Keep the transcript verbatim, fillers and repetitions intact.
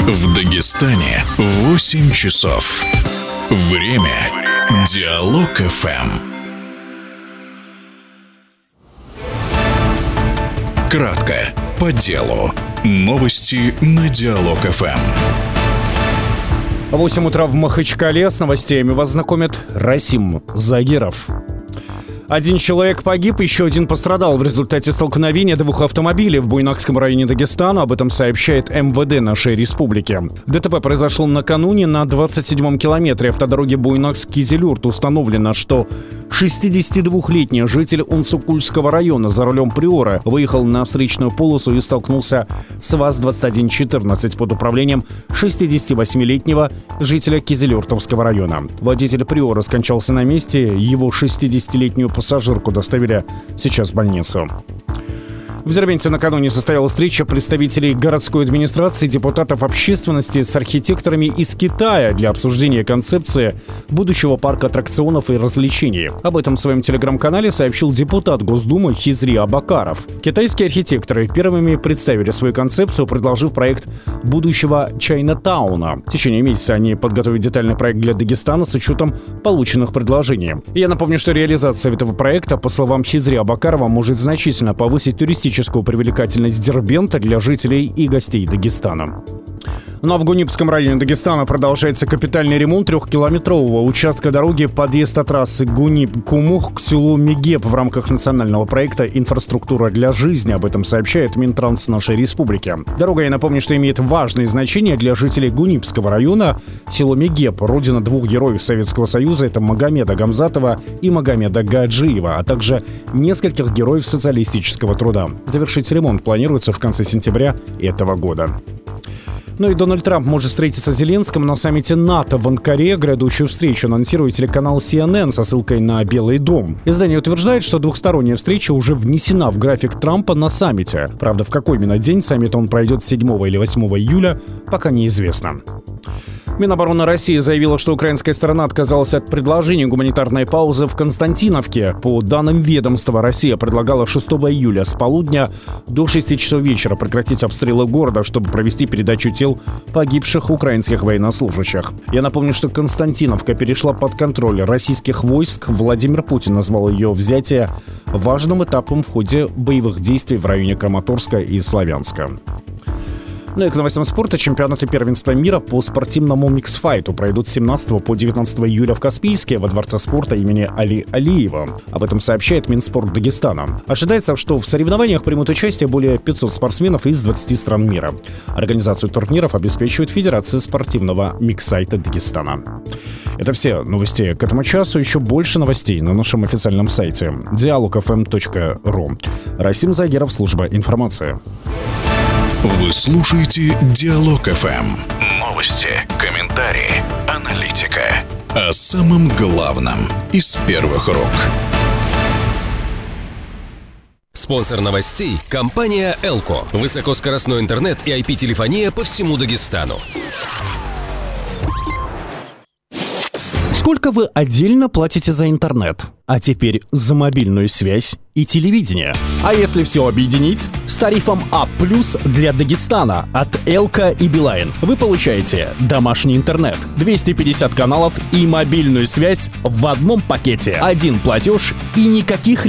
В Дагестане восемь часов. Время Диалог эф эм. Кратко, по делу. Новости на Диалог эф эм. восемь утра в Махачкале. С новостями вас знакомит Расим Загиров. Один человек погиб, еще один пострадал в результате столкновения двух автомобилей в Буйнакском районе Дагестана. Об этом сообщает эм вэ дэ нашей республики. ДТП произошло накануне на двадцать седьмом километре автодороги Буйнакск-Кизилюрт. Установлено, что шестидесятидвухлетний житель Унцукульского района за рулем Приора выехал на встречную полосу и столкнулся с ВАЗ двадцать один четырнадцать под управлением шестидесятивосьмилетнего жителя Кизилюртовского района. Водитель Приора скончался на месте, его шестидесятилетнюю пассажирку доставили сейчас в больницу. В Дербенте накануне состоялась встреча представителей городской администрации, депутатов общественности с архитекторами из Китая для обсуждения концепции будущего парка аттракционов и развлечений. Об этом в своем телеграм-канале сообщил депутат Госдумы Хизри Абакаров. Китайские архитекторы первыми представили свою концепцию, предложив проект будущего Чайна-тауна. В течение месяца они подготовят детальный проект для Дагестана с учетом полученных предложений. Я напомню, что реализация этого проекта, по словам Хизри Абакарова, может значительно повысить туристическую привлекательность Дербента для жителей и гостей Дагестана. Но в Гунипском районе Дагестана продолжается капитальный ремонт трехкилометрового участка дороги подъезд от трассы Гунип-Кумух к селу Мегеп в рамках национального проекта «Инфраструктура для жизни». Об этом сообщает Минтранс нашей республики. Дорога, я напомню, что имеет важное значение для жителей Гунипского района. Село Мегеп – родина двух героев Советского Союза – это Магомеда Гамзатова и Магомеда Гаджиева, а также нескольких героев социалистического труда. Завершить ремонт планируется в конце сентября этого года. Ну и Дональд Трамп может встретиться с Зеленским на саммите НАТО в Анкаре. Грядущую встречу анонсирует телеканал си эн эн со ссылкой на Белый дом. Издание утверждает, что двухсторонняя встреча уже внесена в график Трампа на саммите. Правда, в какой именно день саммит он пройдет седьмого или восьмого июля, пока неизвестно. Минобороны России заявила, что украинская сторона отказалась от предложения гуманитарной паузы в Константиновке. По данным ведомства, Россия предлагала шестого июля с полудня до шести часов вечера прекратить обстрелы города, чтобы провести передачу тел погибших украинских военнослужащих. Я напомню, что Константиновка перешла под контроль российских войск. Владимир Путин назвал ее взятие важным этапом в ходе боевых действий в районе Краматорска и Славянска. Ну и к новостям спорта. Чемпионаты первенства мира по спортивному миксфайту пройдут с семнадцатого по девятнадцатое июля в Каспийске во Дворце спорта имени Али Алиева. Об этом сообщает Минспорт Дагестана. Ожидается, что в соревнованиях примут участие более пятисот спортсменов из двадцати стран мира. Организацию турниров обеспечивает Федерация спортивного миксайта Дагестана. Это все новости к этому часу. Еще больше новостей на нашем официальном сайте диалог эф эм точка ру. Расим Загиров, служба информации. Вы слушаете Диалог эф эм. Новости, комментарии, аналитика. О самом главном из первых рук. Спонсор новостей – компания «Элко». Высокоскоростной интернет и ай пи-телефония по всему Дагестану. Сколько вы отдельно платите за интернет? А теперь за мобильную связь и телевидение. А если все объединить? С тарифом А плюс для Дагестана от Элка и Билайн вы получаете домашний интернет, двести пятьдесят каналов и мобильную связь в одном пакете. Один платеж и никаких